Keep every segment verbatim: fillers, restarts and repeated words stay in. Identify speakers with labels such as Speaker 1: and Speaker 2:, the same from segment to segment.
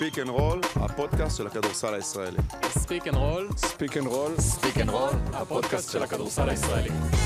Speaker 1: ספיק אנד רול, הפודקאסט של הכדורסל הישראלי.
Speaker 2: ספיק אנד רול,
Speaker 1: ספיק אנד רול,
Speaker 2: ספיק אנד רול, הפודקאסט של הכדורסל הישראלי.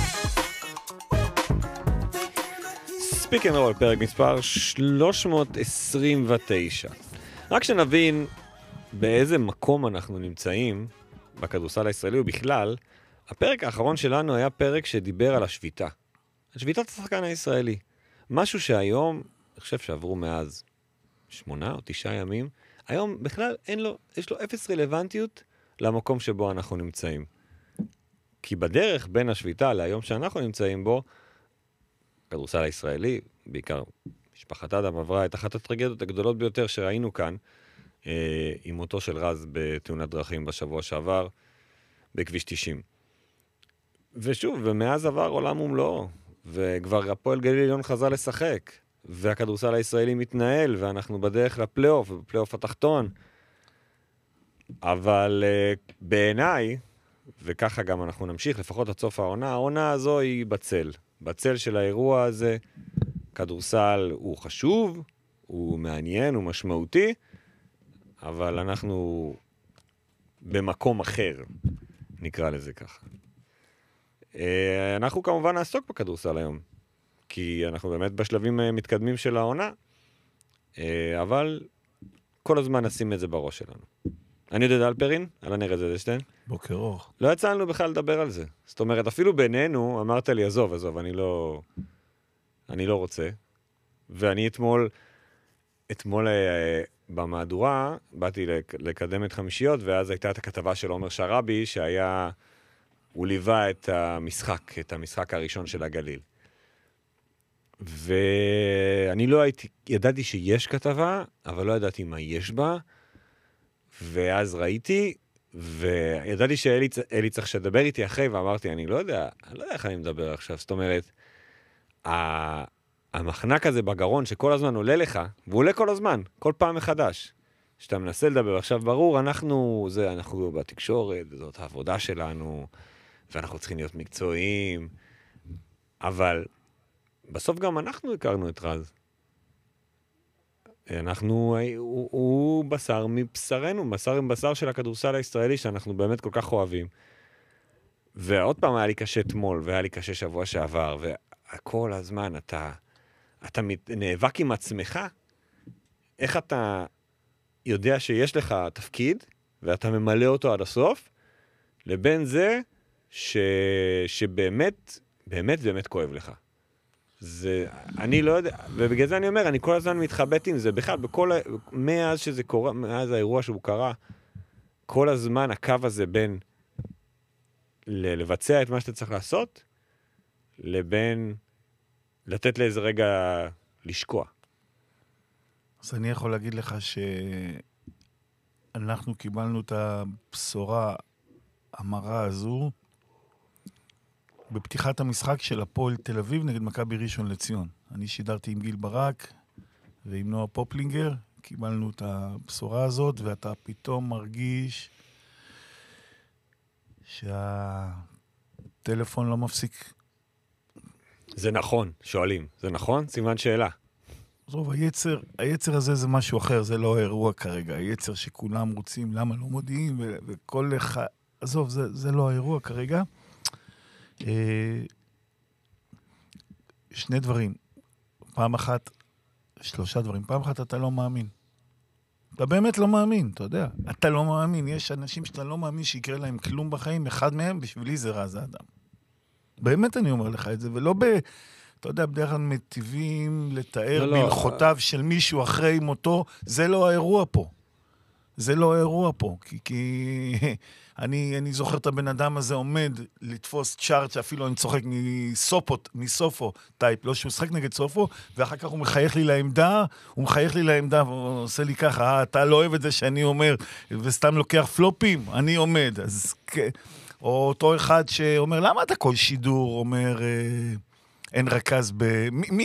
Speaker 3: ספיק אנד רול, פרק מספר שלוש מאות עשרים ותשע. רק שנבין באיזה מקום אנחנו נמצאים בכדורסל הישראלי ובכלל, הפרק האחרון שלנו היה פרק שדיבר על השביתה. השביתת השחקן הישראלי. משהו שהיום, אני חושב שעברו מאז שמונה או תשעה ימים, היום בכלל אין לו, יש לו אפס רלוונטיות למקום שבו אנחנו נמצאים. כי בדרך בין השביתה להיום שאנחנו נמצאים בו, הכדורסל הישראלי, בעיקר משפחת אדם, עברה את אחת הטרגדיות הגדולות ביותר שראינו כאן, אה, עם מותו של רז בתאונת דרכים בשבוע שעבר, בכביש תשעים. ושוב, ומאז עבר עולם ומלואו, וכבר הפועל גליל עליון חזר לשחק, והכדורסל הישראלי מתנהל, ואנחנו בדרך לפלייאוף, בפלייאוף התחתון. אבל uh, בעיניי, וככה גם אנחנו נמשיך, לפחות עד סוף העונה, העונה הזו היא בצל. בצל של האירוע הזה, כדורסל הוא חשוב, הוא מעניין, הוא משמעותי, אבל אנחנו במקום אחר, נקרא לזה ככה. Uh, אנחנו כמובן נעסוק בכדורסל היום. כי אנחנו באמת בשלבים מתקדמים של העונה, אבל כל הזמן נשים את זה בראש שלנו. אני יודע על פרין, על הנראה זה דשטיין.
Speaker 4: בוקר אור.
Speaker 3: לא יצא לנו בכלל לדבר על זה. זאת אומרת, אפילו בינינו, אמרת לי, עזוב, עזוב, אני לא, אני לא רוצה. ואני אתמול, אתמול במהדורה, באתי לקדם את חמישיות, ואז הייתה את הכתבה של עומר שרבי, שהיה, הוא ליווה את המשחק, את המשחק הראשון של הגליל. ואני לא הייתי, ידעתי שיש כתבה, אבל לא ידעתי מה יש בה, ואז ראיתי, וידעתי שאלי צריך שדבר איתי אחרי, ואמרתי, אני לא יודע, אני לא יודע איך אני מדבר עכשיו, זאת אומרת, המחנק הזה בגרון שכל הזמן עולה לך, והוא עולה כל הזמן, כל פעם מחדש, שאתה מנסה לדבר, עכשיו ברור, אנחנו, זה, אנחנו בתקשורת, זאת העבודה שלנו, ואנחנו צריכים להיות מקצועיים, אבל בסוף גם אנחנו הכרנו את רז. אנחנו, הוא, הוא בשר מבשרנו, בשר עם בשר של הכדורסל הישראלי, שאנחנו באמת כל כך אוהבים. ועוד פעם היה לי קשה אתמול, והיה לי קשה שבוע שעבר, וכל הזמן אתה, אתה נאבק עם עצמך, איך אתה יודע שיש לך תפקיד, ואתה ממלא אותו עד הסוף, לבין זה ש, שבאמת, באמת, באמת כואב לך. זה, אני לא יודע, ובגלל זה אני אומר, אני כל הזמן מתחבט עם זה, בכלל, בכל, מאז שזה קורה, מאז האירוע שהוא קרה, כל הזמן הקו הזה בין ל- לבצע את מה שאתה צריך לעשות, לבין לתת לאיזה רגע לשקוע.
Speaker 4: אז אני יכול להגיד לך שאנחנו קיבלנו את הבשורה המרה הזו, בפתיחת המשחק של הפועל תל אביב נגד מכבי ראשון לציון. אני שידרתי עם גיל ברק ועם נועה פופלינגר, קיבלנו את הבשורה הזאת, ואתה פתאום מרגיש שהטלפון לא מפסיק.
Speaker 3: זה נכון, שואלים. זה נכון? סימן שאלה.
Speaker 4: טוב, היצר, היצר הזה זה משהו אחר, זה לא האירוע כרגע. היצר שכולם רוצים, למה לא מודיעים, ו- וכל אחד, עזוב, זה, זה לא האירוע כרגע. שני דברים. פעם אחת, שלושה דברים. פעם אחת אתה לא מאמין. אתה באמת לא מאמין, אתה יודע. אתה לא מאמין. יש אנשים שאתה לא מאמין שיקרה להם כלום בחיים. אחד מהם, בשבילי זה רז האדם. באמת אני אומר לך את זה, ולא ב... אתה יודע, בדרך כלל מטיבים לתאר בהלכותיו של מישהו אחרי מותו. זה לא האירוע פה. זה לא האירוע פה, כי, כי אני, אני זוכר את הבן אדם הזה עומד לתפוס צ'ארט, שאפילו אני צוחק מסופות, מסופו טייפ, לא שהוא שחק נגד סופו, ואחר כך הוא מחייך לי לעמדה, הוא מחייך לי לעמדה, והוא עושה לי ככה, אה, אתה לא אוהב את זה שאני אומר, וסתם לוקח פלופים, אני עומד, אז, או אותו אחד שאומר, למה אתה כל שידור אומר, אה, אין רכז ב... מי,